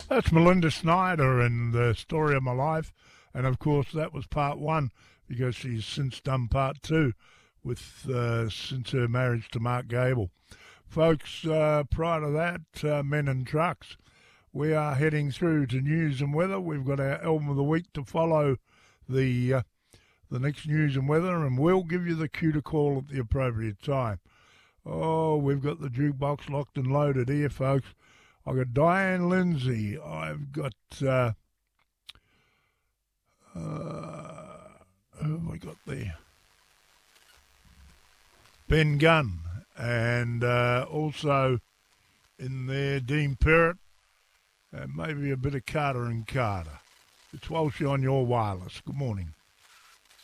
That's Melinda Snyder and the story of my life. And of course, that was part one because she's since done part two with since her marriage to Mark Gable. Folks, prior to that, Men and Trucks. We are heading through to news and weather. We've got our album of the week to follow the next news and weather, and we'll give you the cue to call at the appropriate time. Oh, we've got the jukebox locked and loaded here, folks. I've got Diane Lindsay. I've got who have I got there? Ben Gunn, and also in there Dean Perrott, and maybe a bit of Carter and Carter. It's Walshy on your wireless. Good morning.